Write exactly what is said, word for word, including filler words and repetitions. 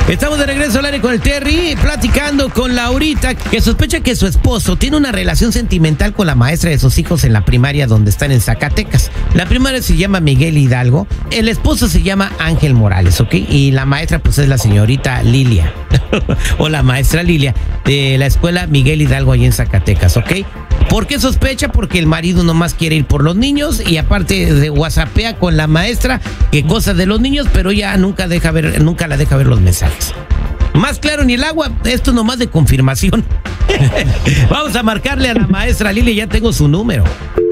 Estamos de regreso al aire con el Terry, platicando con Laurita, que sospecha que su esposo tiene una relación sentimental con la maestra de sus hijos en la primaria donde están en Zacatecas. La primaria se llama Miguel Hidalgo, el esposo se llama Ángel Morales, ¿ok? Y la maestra pues es la señorita Lilia, o la maestra Lilia, de la escuela Miguel Hidalgo ahí en Zacatecas, ¿ok? ¿Por qué sospecha? Porque el marido nomás quiere ir por los niños y aparte de whatsappea con la maestra que cosas de los niños, pero ya nunca deja ver, nunca la deja ver los mensajes. Más claro ni el agua, esto nomás de confirmación. Vamos a marcarle a la maestra Lilia, ya tengo su número.